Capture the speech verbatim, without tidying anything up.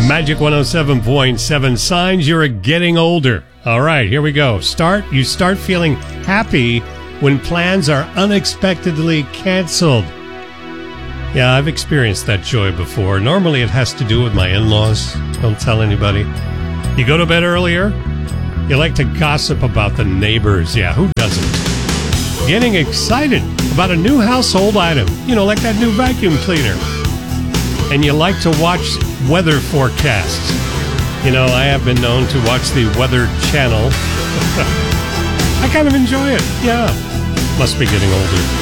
Magic one oh seven point seven, signs you're getting older. All right, here we go. Start. You start feeling happy when plans are unexpectedly canceled. Yeah, I've experienced that joy before. Normally it has to do with my in-laws. Don't tell anybody. You go to bed earlier. You like to gossip about the neighbors. Yeah, who doesn't? Getting excited about a new household item. You know, like that new vacuum cleaner. And you like to watch weather forecasts. You know, I have been known to watch the Weather Channel. I kind of enjoy it. Yeah. Must be getting older.